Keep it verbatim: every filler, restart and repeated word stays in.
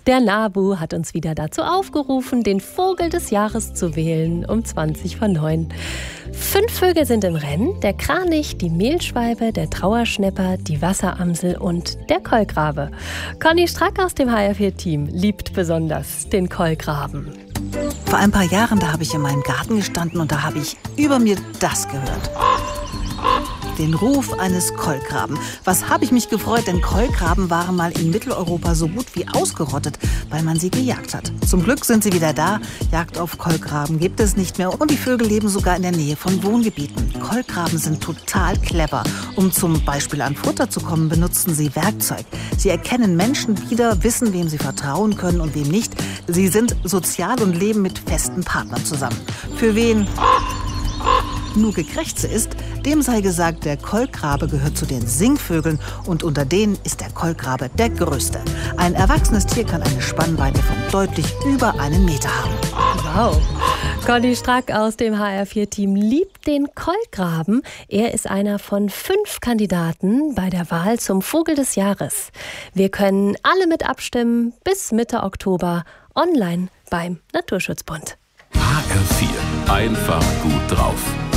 Der NABU hat uns wieder dazu aufgerufen, den Vogel des Jahres zu wählen, um zwanzig vor neun. Fünf Vögel sind im Rennen: der Kranich, die Mehlschwalbe, der Trauerschnäpper, die Wasseramsel und der Kolkrabe. Conny Strack aus dem H R vier Team liebt besonders den Kolkraben. Vor ein paar Jahren, da habe ich in meinem Garten gestanden und da habe ich über mir das gehört. Den Ruf eines Kolkraben. Was habe ich mich gefreut, denn Kolkraben waren mal in Mitteleuropa so gut wie ausgerottet, weil man sie gejagt hat. Zum Glück sind sie wieder da. Jagd auf Kolkraben gibt es nicht mehr und die Vögel leben sogar in der Nähe von Wohngebieten. Kolkraben sind total clever. Um zum Beispiel an Futter zu kommen, benutzen sie Werkzeug. Sie erkennen Menschen wieder, wissen, wem sie vertrauen können und wem nicht. Sie sind sozial und leben mit festen Partnern zusammen. Für wen Nuke Krächze ist, dem sei gesagt, der Kolkrabe gehört zu den Singvögeln und unter denen ist der Kolkrabe der größte. Ein erwachsenes Tier kann eine Spannweite von deutlich über einen Meter haben. Wow! Conny Strack aus dem H R vier Team liebt den Kolkraben. Er ist einer von fünf Kandidaten bei der Wahl zum Vogel des Jahres. Wir können alle mit abstimmen bis Mitte Oktober online beim Naturschutzbund. H R vier. Einfach gut drauf.